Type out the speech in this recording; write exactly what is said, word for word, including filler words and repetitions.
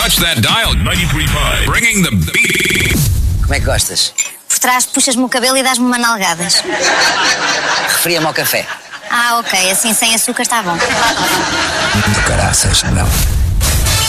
touch that dial. ninety point five. Bringing the beat. Como é que gostas? Por trás puxas-me o cabelo e dás-me uma nalgadas. Referia-me ao café. Ah, ok, assim sem açúcar está bom. Do caraças, não.